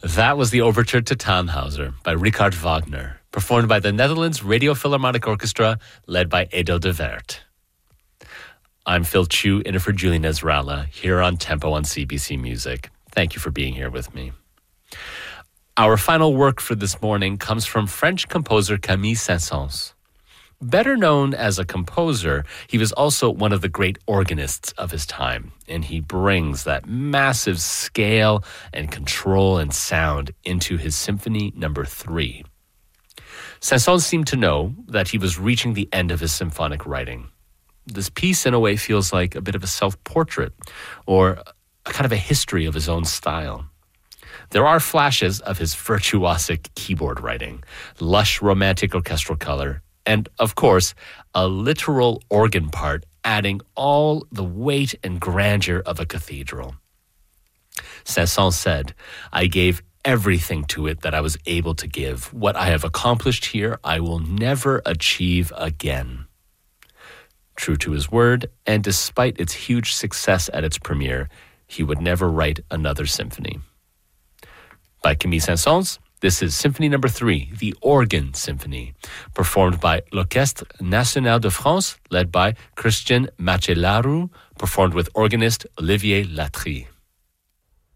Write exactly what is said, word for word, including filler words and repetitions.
That was the Overture to Tannhauser by Richard Wagner, performed by the Netherlands Radio Philharmonic Orchestra, led by Edo de Wert. I'm Phil Chu, in for Julie Nezrala, here on Tempo on C B C Music. Thank you for being here with me. Our final work for this morning comes from French composer Camille Saint-Saëns. Better known as a composer, he was also one of the great organists of his time, and he brings that massive scale and control and sound into his Symphony Number Three. Saint-Saëns seemed to know that he was reaching the end of his symphonic writing. This piece, in a way, feels like a bit of a self-portrait, or a kind of a history of his own style. There are flashes of his virtuosic keyboard writing, lush romantic orchestral color, and, of course, a literal organ part adding all the weight and grandeur of a cathedral. Saint-Saëns said, "I gave everything to it that I was able to give. What I have accomplished here, I will never achieve again." True to his word, and despite its huge success at its premiere, he would never write another symphony. By Camille Saint-Saëns, this is Symphony Number Three, the Organ Symphony, performed by l'Orchestre National de France, led by Christian Macellaro, performed with organist Olivier Latry.